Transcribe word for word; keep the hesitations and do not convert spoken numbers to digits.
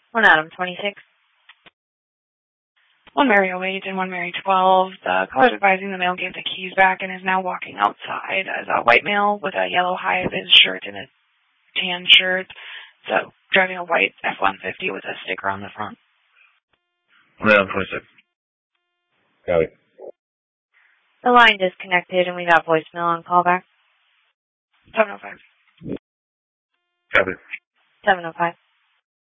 One Adam, twenty-six. One Mary oh eight and one Mary twelve. The caller's advising the male gave the keys back and is now walking outside as a white male with a yellow high-vis shirt and a tan shirt. So driving a white F one fifty with a sticker on the front. One Adam, twenty-six. Got it. The line disconnected and we got voicemail on callback. seven oh five. Got it. seven oh five.